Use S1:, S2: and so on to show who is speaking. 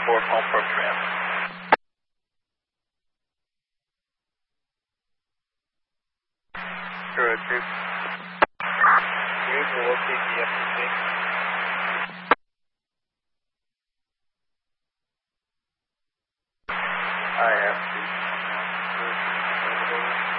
S1: Report home program. Good, good. Good, we'll locate the FCC. I have to.